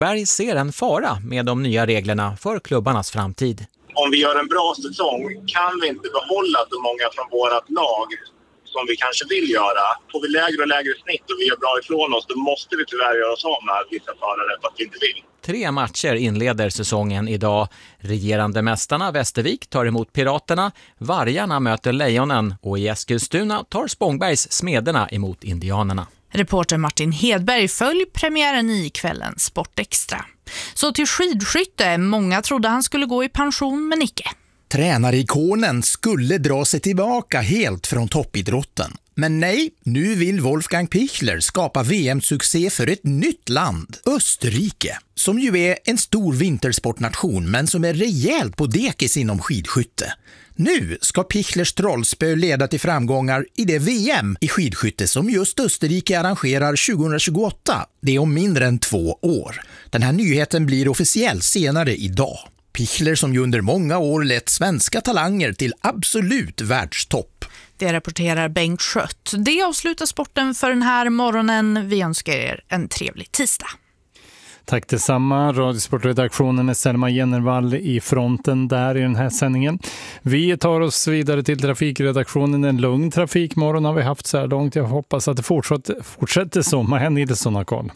Berg ser en fara med de nya reglerna för klubbarnas framtid. Om vi gör en bra säsong kan vi inte behålla så många från vårat lag som vi kanske vill göra. Får vi lägre och lägre snitt och vi gör bra ifrån oss, då måste vi tyvärr göra oss av med vissa förare för att vi inte vill. 3 matcher inleder säsongen idag. Regerande mästarna Västervik tar emot Piraterna, Vargarna möter Lejonen och i Eskilstuna tar Spångbergs Smederna emot Indianerna. Reporter Martin Hedberg följ premiären i kvällens Sportextra. Så till skidskytte, många trodde han skulle gå i pension men icke. Tränarikonen skulle dra sig tillbaka helt från toppidrotten. Men nej, nu vill Wolfgang Pichler skapa VM-succé för ett nytt land, Österrike, som ju är en stor vintersportnation men som är rejält på dekis inom skidskytte. Nu ska Pichlers trollspö leda till framgångar i det VM i skidskytte som just Österrike arrangerar 2028. Det är om mindre än 2 år. Den här nyheten blir officiell senare idag. Pichler som ju under många år lett svenska talanger till absolut världstopp. Det rapporterar Bengt Schött. Det avslutar sporten för den här morgonen. Vi önskar er en trevlig tisdag. Tack detsamma. Radiosportredaktionen är Selma Jennervall i fronten där i den här sändningen. Vi tar oss vidare till trafikredaktionen. En lugn trafikmorgon har vi haft så här långt. Jag hoppas att det fortsätter så. Maja Nilsson har koll.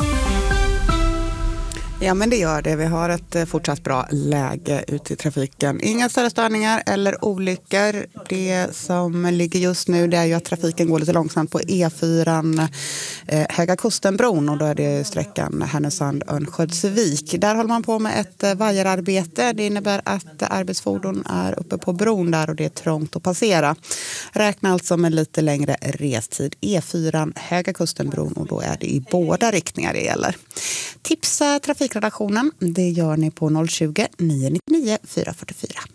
Ja, men det gör det. Vi har ett fortsatt bra läge ute i trafiken. Inga större störningar eller olyckor. Det som ligger just nu det är ju att trafiken går lite långsamt på E4 Höga Kustenbron och då är det sträckan Härnösand-Örnsköldsvik. Där håller man på med ett vajerarbete. Det innebär att arbetsfordon är uppe på bron där och det är trångt att passera. Räkna alltså med lite längre restid. E4 Höga Kustenbron och då är det i båda riktningar det gäller. Tipsa trafikredaktionen, det gör ni på 020 999 444.